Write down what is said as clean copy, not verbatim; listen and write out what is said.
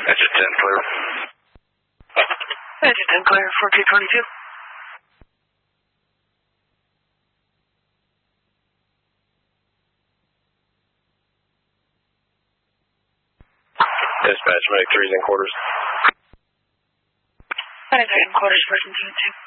Engine 10 clear. Engine 10 clear, 4222. Dispatch, make 3s and quarters. 3 and quarters, person 2 and 2.